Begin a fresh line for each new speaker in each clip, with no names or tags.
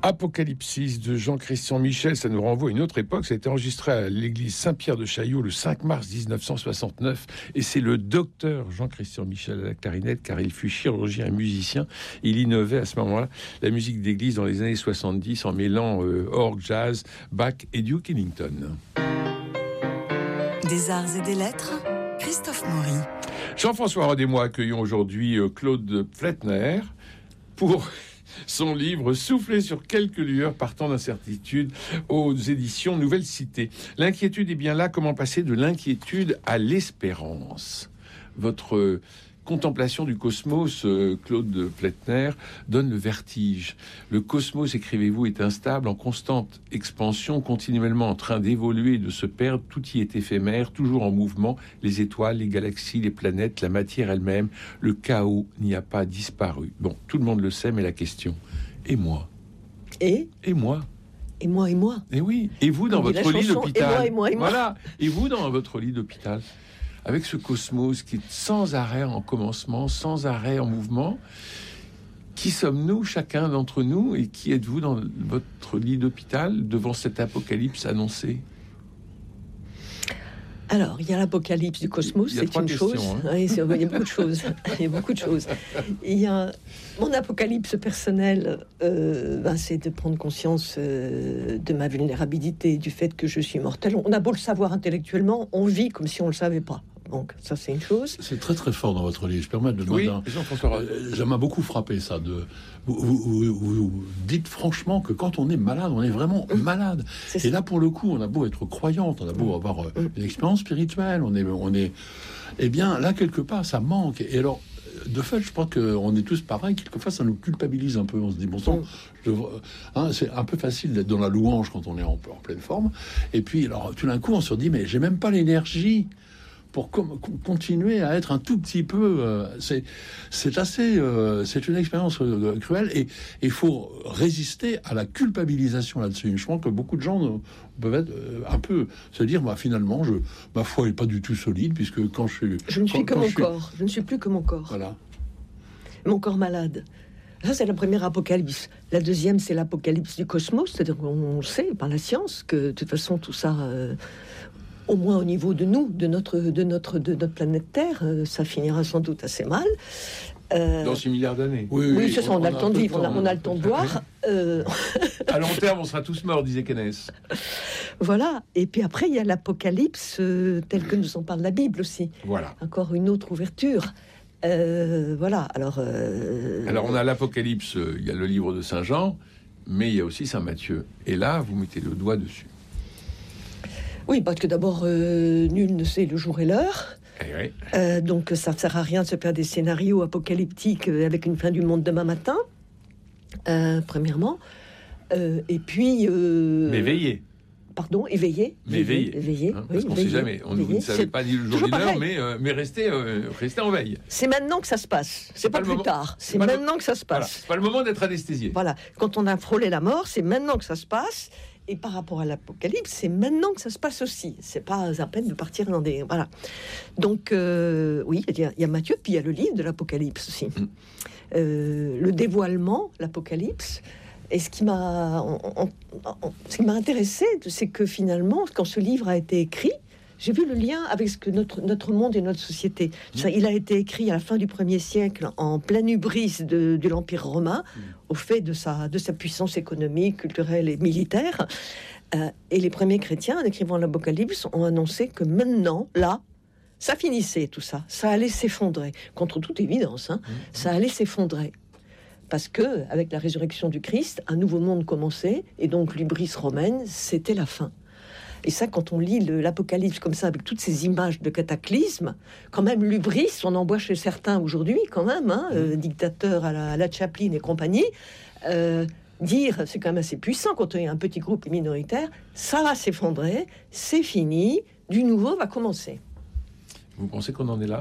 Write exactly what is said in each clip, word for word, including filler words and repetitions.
Apocalypsis de Jean-Christian Michel, ça nous renvoie à une autre époque. Ça a été enregistré à l'église Saint-Pierre de Chaillot le cinq mars dix-neuf cent soixante-neuf. Et c'est le docteur Jean-Christian Michel à la clarinette, car il fut chirurgien et musicien. Il innovait à ce moment-là la musique d'église dans les années soixante-dix en mêlant euh, orgue, jazz, Bach et Duke Ellington.
Des arts et des lettres, Christophe Maury.
Jean-François Rod et moi accueillons aujourd'hui euh, Claude Pflettner pour son livre « Souffler sur quelques lueurs partant d'incertitude » aux éditions Nouvelle Cité. L'inquiétude est bien là. Comment passer de l'inquiétude à l'espérance? Votre contemplation du cosmos, euh, Claude Pflettner, donne le vertige. Le cosmos, écrivez-vous, est instable, en constante expansion, continuellement en train d'évoluer et de se perdre. Tout y est éphémère, toujours en mouvement. Les étoiles, les galaxies, les planètes, la matière elle-même, le chaos n'y a pas disparu. Bon, tout le monde le sait, mais la question, et moi?
Et
Et moi
Et moi, et moi
Et oui, et vous dans
Comme dit
votre
la
lit
chanson,
d'hôpital?
et moi, et moi, et moi.
Voilà, et vous dans votre lit d'hôpital, avec ce cosmos qui est sans arrêt en commencement, sans arrêt en mouvement. Qui sommes-nous, chacun d'entre nous, et qui êtes-vous dans votre lit d'hôpital devant cet apocalypse annoncé?
Alors, il y a l'apocalypse du cosmos,
il y a
c'est une
questions,
chose.
Hein.
Oui, c'est, il y a beaucoup de choses. Il y a beaucoup de choses. Il y a mon apocalypse personnel, euh, ben, c'est de prendre conscience euh, de ma vulnérabilité, du fait que je suis mortel. On a beau le savoir intellectuellement, on vit comme si on le savait pas. Donc ça, c'est une chose.
C'est très très fort dans votre livre. Je permets de
Oui,
demander.
Jean-François.
Euh, ça m'a beaucoup frappé ça. De vous, vous, vous, vous dites franchement que quand on est malade, on est vraiment mmh. malade.
C'est
Et
ça.
là, pour le coup, on a beau être croyante, on a beau avoir euh, mmh. une expérience spirituelle, on est, on est. Eh bien, là quelque part, ça manque. Et alors, de fait, je pense qu'on est tous pareils. Quelquefois, ça nous culpabilise un peu. On se dit bon sang, je, hein, c'est un peu facile d'être dans la louange quand on est en, en pleine forme. Et puis, alors, tout d'un coup, on se dit mais j'ai même pas l'énergie pour com- continuer à être un tout petit peu, euh, c'est c'est assez, euh, c'est une expérience euh, cruelle et il faut résister à la culpabilisation là-dessus. Je pense que beaucoup de gens euh, peuvent être euh, un peu se dire, bah finalement, je, ma foi est pas du tout solide puisque quand je suis,
je ne suis
quand,
que
quand
mon
je suis...
corps, je ne suis plus que mon corps.
Voilà.
Mon corps malade. Ça, c'est la première apocalypse. La deuxième, c'est l'apocalypse du cosmos, c'est-à-dire qu'on sait par la science que de toute façon tout ça. Euh, au moins au niveau de nous, de notre, de notre, de notre planète Terre, euh, ça finira sans doute assez mal.
Euh, Dans six milliards d'années.
Oui, oui, oui c'est ça, on, on a le temps de vivre, on a, on a le temps de boire. Euh...
À long terme, on sera tous morts, disait Keynes.
Voilà, et puis après, il y a l'apocalypse, euh, tel que nous en parle la Bible aussi.
Voilà.
Encore une autre ouverture. Euh, voilà, alors... Euh...
Alors, on a l'apocalypse, euh, il y a le livre de Saint Jean, mais il y a aussi Saint Matthieu. Et là, vous mettez le doigt dessus.
Oui, parce que d'abord, euh, nul ne sait le jour et l'heure.
Eh oui.
Euh, donc, ça ne sert à rien de se faire des scénarios apocalyptiques avec une fin du monde demain matin, euh, premièrement. Euh, et puis... Euh,
Mais veillez.
Pardon, éveillé.
Mais veillez.
Éveillé,
hein,
oui,
parce qu'on ne sait jamais. On, vous ne savez
c'est
pas ni le jour ni l'heure, mais, euh, mais restez, euh, restez en veille.
C'est maintenant que ça se passe. C'est, c'est pas, pas plus moment. tard. C'est, c'est maintenant le... que ça se passe.
Voilà. C'est pas le moment d'être anesthésié.
Voilà. Quand on a frôlé la mort, c'est maintenant que ça se passe. Et par rapport à l'apocalypse, c'est maintenant que ça se passe aussi. C'est pas à peine de partir dans des... Voilà. Donc, euh, oui, il y, y a Matthieu, puis il y a le livre de l'apocalypse aussi. Mm. Euh, le dévoilement, l'apocalypse. Et ce qui m'a, on, on, on, ce qui m'a intéressé, c'est que finalement, quand ce livre a été écrit, j'ai vu le lien avec ce que notre, notre monde et notre société. Mmh. Il a été écrit à la fin du premier siècle, en pleine hubris de, de l'Empire romain, mmh. au fait de sa, de sa puissance économique, culturelle et militaire. Euh, et les premiers chrétiens, en écrivant l'Apocalypse, ont annoncé que maintenant, là, ça finissait tout ça. Ça allait s'effondrer. Contre toute évidence, hein, mmh. ça allait s'effondrer. Parce que, avec la résurrection du Christ, un nouveau monde commençait, et donc l'hubris romaine, c'était la fin. Et ça, quand on lit le, l'Apocalypse comme ça, avec toutes ces images de cataclysme, quand même l'hubris, on en voit chez certains aujourd'hui, quand même, hein, mmh. euh, dictateurs à la, à la Chaplin et compagnie, euh, dire, c'est quand même assez puissant quand on est un petit groupe minoritaire, ça va s'effondrer, c'est fini, du nouveau va commencer.
Vous pensez qu'on en est là ?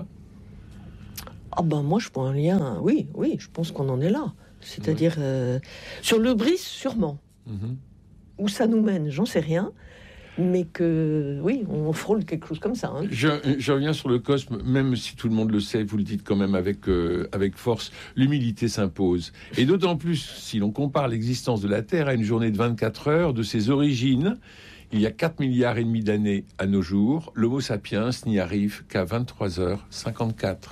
Ah ben moi, je vois un lien, oui, oui, je pense qu'on en est là. C'est-à-dire, oui. euh, sur l'hubris, sûrement. Mmh. Où ça nous mène, j'en sais rien. mais que, oui, on frôle quelque chose comme ça. Hein.
Je, je reviens sur le cosme, même si tout le monde le sait, vous le dites quand même avec, euh, avec force, l'humilité s'impose. Et d'autant plus si l'on compare l'existence de la Terre à une journée de vingt-quatre heures, de ses origines, il y a quatre milliards et demi d'années à nos jours, l'Homo sapiens n'y arrive qu'à vingt-trois heures cinquante-quatre.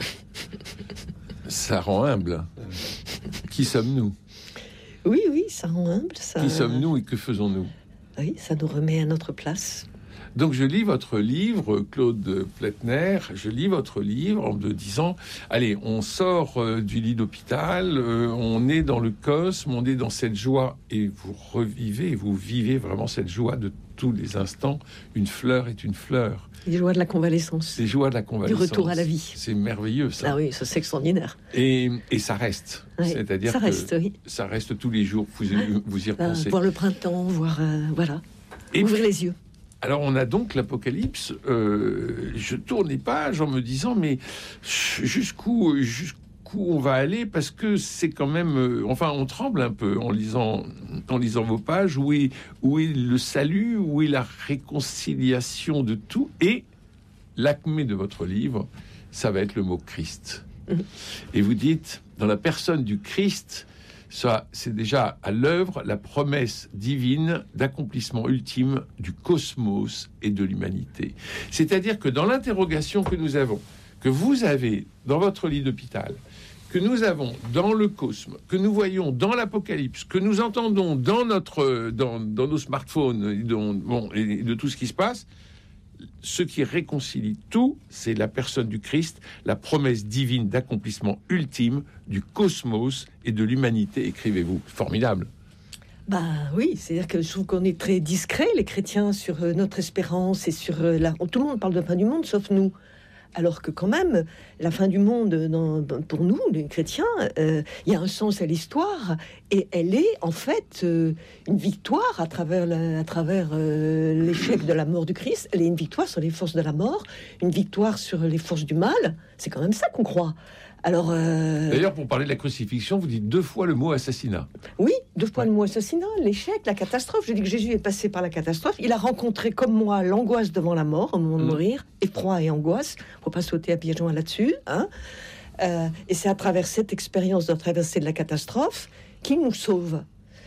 Ça rend humble. Qui sommes-nous ?
Oui, oui, ça rend humble. Ça...
Qui sommes-nous et que faisons-nous ?
Oui, ça nous remet à notre place.
Donc je lis votre livre, Claude Plätner, je lis votre livre en me disant, allez, on sort euh, du lit d'hôpital, euh, on est dans le cosme, on est dans cette joie, et vous revivez, vous vivez vraiment cette joie de tous les instants. Une fleur est une fleur.
Les joies de la convalescence.
Les joies de la convalescence.
Du retour à la vie.
C'est merveilleux, ça.
Ah oui, ça c'est extraordinaire.
Et, et ça reste.
Oui,
C'est-à-dire
ça
que
reste, oui.
ça reste tous les jours, vous, vous y repensez.
Euh, voir le printemps, voir... Euh, voilà.
Et
ouvrir
puis,
les yeux.
Alors on a donc l'Apocalypse, euh, je tourne les pages en me disant mais jusqu'où jusqu'où on va aller, parce que c'est quand même, euh, enfin on tremble un peu en lisant, en lisant vos pages, où est, où est le salut, où est la réconciliation de tout, et l'acmé de votre livre, ça va être le mot Christ. Mmh. Et vous dites, dans la personne du Christ, ça, c'est déjà à l'œuvre la promesse divine d'accomplissement ultime du cosmos et de l'humanité. C'est-à-dire que dans l'interrogation que nous avons, que vous avez dans votre lit d'hôpital, que nous avons dans le cosmos, que nous voyons dans l'Apocalypse, que nous entendons dans, notre, dans, dans nos smartphones et, dans, bon, et de tout ce qui se passe, ce qui réconcilie tout, c'est la personne du Christ, la promesse divine d'accomplissement ultime du cosmos et de l'humanité, écrivez-vous. Formidable.
Bah oui, c'est-à-dire que je trouve qu'on est très discrets, les chrétiens, sur euh, notre espérance et sur euh, la... Tout le monde parle de fin du monde, sauf nous. Alors que quand même, la fin du monde, dans, pour nous, les chrétiens, euh, il y a un sens à l'histoire, et elle est en fait euh, une victoire à travers, la, à travers euh, l'échec de la mort du Christ. Elle est une victoire sur les forces de la mort, une victoire sur les forces du mal. C'est quand même ça qu'on croit. Alors, euh...
D'ailleurs, pour parler de la crucifixion, vous dites deux fois le mot assassinat.
Oui, deux fois le mot assassinat, l'échec, la catastrophe. Je dis que Jésus est passé par la catastrophe. Il a rencontré, comme moi, l'angoisse devant la mort, au moment de mmh. mourir, effroi et angoisse. Il ne faut pas sauter à pieds joints là-dessus. Hein. Euh, et c'est à travers cette expérience de traversée de la catastrophe qu'il nous sauve.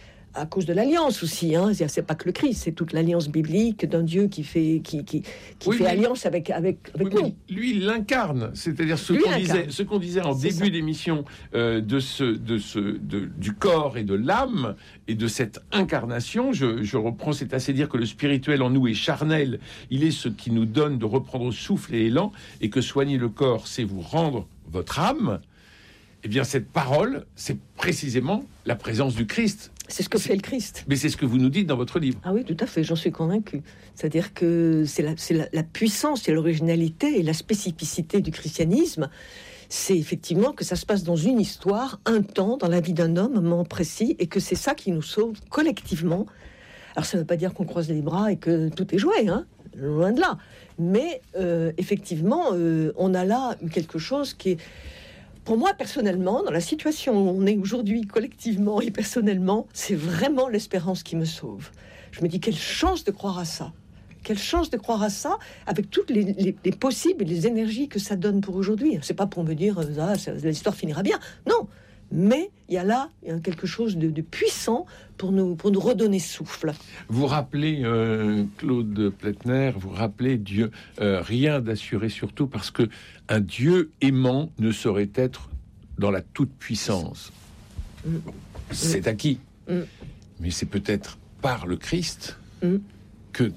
À cause de l'alliance aussi, hein. C'est pas que le Christ, c'est toute l'alliance biblique d'un Dieu qui fait, qui, qui, qui oui, fait alliance avec, avec, avec
oui,
nous.
Lui, il l'incarne, c'est-à-dire ce qu'on disait, ce qu'on disait en c'est début ça. d'émission euh, de ce, de ce, de, du corps et de l'âme et de cette incarnation. Je, je reprends, c'est assez dire que le spirituel en nous est charnel. Il est ce qui nous donne de reprendre souffle et élan, et que soigner le corps, c'est vous rendre votre âme. Eh bien, cette parole, c'est précisément la présence du Christ.
C'est ce que c'est, fait le Christ.
Mais c'est ce que vous nous dites dans votre livre.
Ah oui, tout à fait, j'en suis convaincu. C'est-à-dire que c'est la, c'est la, la puissance et l'originalité et la spécificité du christianisme. C'est effectivement que ça se passe dans une histoire, un temps, dans la vie d'un homme, un moment précis, et que c'est ça qui nous sauve collectivement. Alors ça ne veut pas dire qu'on croise les bras et que tout est joué, hein, loin de là. Mais euh, effectivement, euh, on a là quelque chose qui est... Pour moi, personnellement, dans la situation où on est aujourd'hui, collectivement et personnellement, c'est vraiment l'espérance qui me sauve. Je me dis, quelle chance de croire à ça. Quelle chance de croire à ça, avec toutes les, les, les possibles et les énergies que ça donne pour aujourd'hui. C'est pas pour me dire, ah, ça, l'histoire finira bien. Non, mais il y a là il y a quelque chose de, de puissant pour nous, pour nous redonner souffle.
Vous rappelez, euh, Claude Plätner, vous rappelez Dieu, euh, rien d'assuré surtout, parce que un Dieu aimant ne saurait être dans la toute-puissance. Mm. Bon, c'est acquis. Mm. Mais c'est peut-être par le Christ mm. que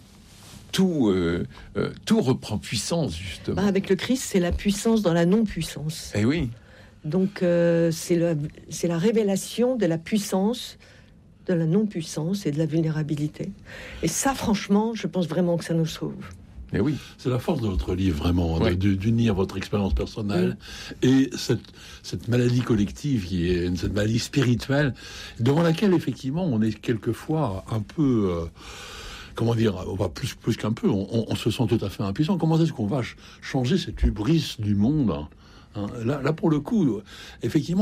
tout, euh, euh, tout reprend puissance, justement.
Bah, avec le Christ, c'est la puissance dans la non-puissance.
Eh oui.
Donc, euh, c'est, le, c'est la révélation de la puissance, de la non-puissance et de la vulnérabilité. Et ça, franchement, je pense vraiment que ça nous sauve.
Mais oui.
C'est la force de votre livre, vraiment, ouais. de, d'unir votre expérience personnelle oui. et cette, cette maladie collective, qui est cette maladie spirituelle, devant laquelle, effectivement, on est quelquefois un peu... Euh, comment dire, on va plus, plus qu'un peu, on, on, on se sent tout à fait impuissant. Comment est-ce qu'on va ch- changer cette hubris du monde, hein? Là, là, pour le coup, effectivement,